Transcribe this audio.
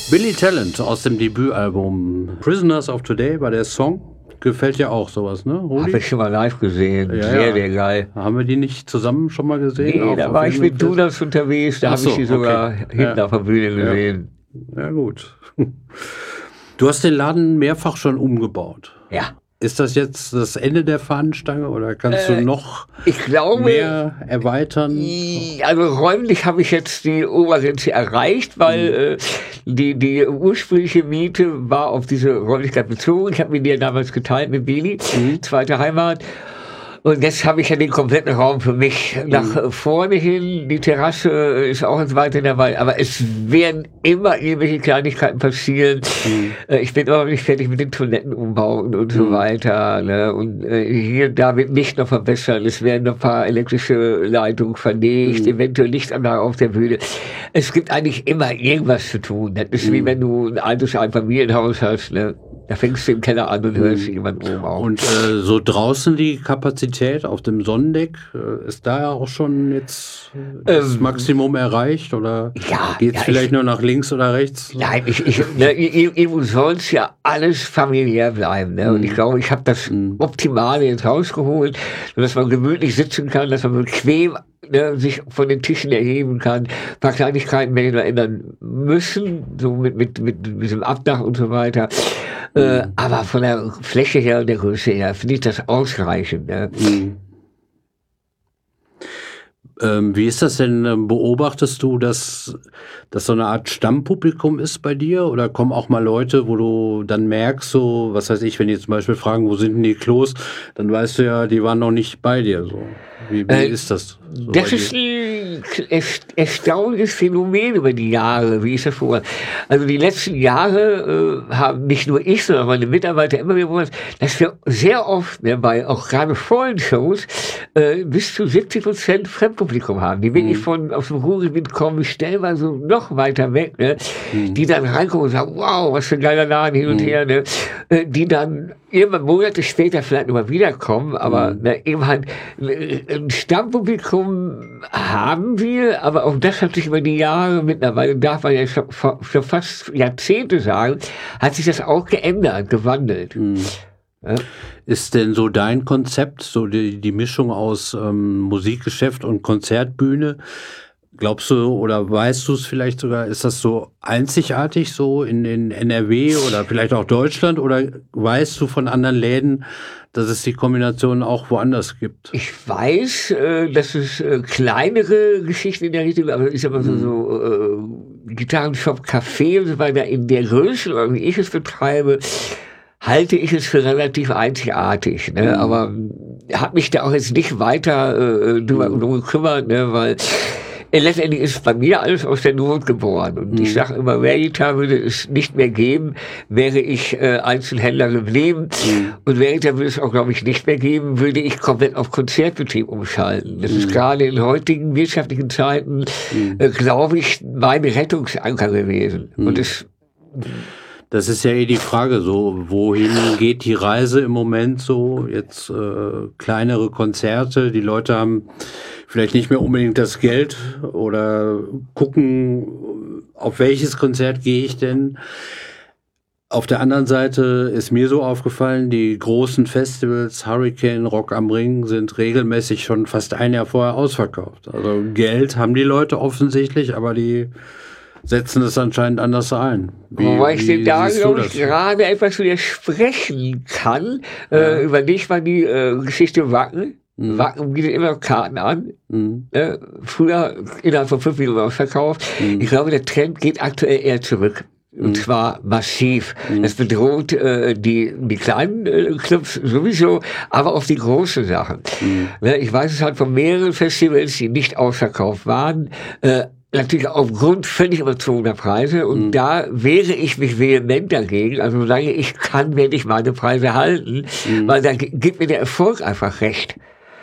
Billy Talent aus dem Debütalbum Prisoners of Today war der Song. Gefällt dir auch sowas, ne, Rudi? Hab ich schon mal live gesehen. Ja, sehr geil. Haben wir die nicht zusammen schon mal gesehen? Nee, da war ich mit Dunas unterwegs, da habe ich die sogar hinten auf der Bühne gesehen. Ja, gut. Du hast den Laden mehrfach schon umgebaut. Ja. Ist das jetzt das Ende der Fahnenstange oder kannst du noch mehr erweitern? Also räumlich habe ich jetzt die Obergrenze erreicht, weil die ursprüngliche Miete war auf diese Räumlichkeit bezogen. Ich habe mir die ja damals geteilt mit Billy, zweite Heimat. Und jetzt habe ich ja den kompletten Raum für mich nach vorne hin. Die Terrasse ist auch ins Weite dabei. Aber es werden immer irgendwelche Kleinigkeiten passieren. Ich bin immer noch nicht fertig mit den Toilettenumbauten und so weiter. Ne? Und hier, da wird nicht noch verbessert. Es werden noch ein paar elektrische Leitungen verlegt, eventuell Lichtanlage auf der Bühne. Es gibt eigentlich immer irgendwas zu tun. Das ist wie wenn du ein altes Einfamilienhaus hast. Ne? Da fängst du im Keller an und hörst jemanden oben auf. Und so draußen die Kapazität auf dem Sonnendeck, ist da ja auch schon jetzt das Maximum erreicht? Oder geht's vielleicht nur nach links oder rechts? Nein, irgendwo soll es ja alles familiär bleiben. Ne? Und ich glaube, ich habe das Optimale jetzt rausgeholt, dass man gemütlich sitzen kann, dass man bequem sich von den Tischen erheben kann. Ein paar Kleinigkeiten werden wir ändern müssen, so mit diesem Abdach und so weiter. Aber von der Fläche her und der Größe her finde ich das ausreichend. Ne? Wie ist das denn? Beobachtest du, dass das so eine Art Stammpublikum ist bei dir? Oder kommen auch mal Leute, wo du dann merkst, so, was weiß ich, wenn die zum Beispiel fragen, wo sind denn die Klos, dann weißt du ja, die waren noch nicht bei dir. So. Wie ist das? So das ist ein erstaunliches Phänomen über die Jahre, wie ist das vor? Also die letzten Jahre haben nicht nur ich, sondern meine Mitarbeiter immer wieder gesagt, dass wir sehr oft, bei auch gerade vollen Shows, bis zu 70% Fremdpublikum haben, die wirklich aus dem Ruhrgebiet kommen, stellenweise noch weiter weg, ne? Die dann reinkommen und sagen, wow, was für ein geiler Laden hin und her, ne? Die dann irgendwann Monate später vielleicht nochmal wiederkommen, aber eben halt ein Stammpublikum haben wir, aber auch das hat sich über die Jahre, mittlerweile darf man ja schon fast Jahrzehnte sagen, hat sich das auch geändert, gewandelt. Ja. Ist denn so dein Konzept, so die Mischung aus Musikgeschäft und Konzertbühne, glaubst du oder weißt du es vielleicht sogar, ist das so einzigartig so in NRW oder vielleicht auch Deutschland oder weißt du von anderen Läden, dass es die Kombination auch woanders gibt? Ich weiß, dass es kleinere Geschichten in der Richtung, aber ich sag mal so Gitarrenshop, Café und so weiter in der Größe, wie ich es betreibe, halte ich es für relativ einzigartig, ne? Aber habe mich da auch jetzt nicht weiter drum gekümmert, ne? Weil letztendlich ist bei mir alles aus der Not geboren. Und ich sage immer, Veritas würde es nicht mehr geben, wäre ich Einzelhändler geblieben. Und Veritas würde es auch, glaube ich, nicht mehr geben, würde ich komplett auf Konzertbetrieb umschalten. Das ist gerade in heutigen wirtschaftlichen Zeiten, glaube ich, mein Rettungsanker gewesen. Und das ist ja die Frage, so wohin geht die Reise im Moment so? Jetzt kleinere Konzerte, die Leute haben vielleicht nicht mehr unbedingt das Geld oder gucken, auf welches Konzert gehe ich denn. Auf der anderen Seite ist mir so aufgefallen, die großen Festivals, Hurricane, Rock am Ring, sind regelmäßig schon fast ein Jahr vorher ausverkauft. Also Geld haben die Leute offensichtlich, aber die setzen es anscheinend anders ein. Wobei ich den da, glaube ich, gerade etwas widersprechen kann. Überleg mal die Geschichte Wacken. Wacken bietet immer Karten an. Früher innerhalb von 5 Minuten ausverkauft. Ich glaube, der Trend geht aktuell eher zurück. Und zwar massiv. Das bedroht die kleinen Clubs sowieso, aber auch die großen Sachen. Ich weiß es halt von mehreren Festivals, die nicht ausverkauft waren, natürlich aufgrund völlig überzogener Preise. Und da wehre ich mich vehement dagegen. Also solange ich kann, werde ich meine Preise halten, weil da gibt mir der Erfolg einfach recht.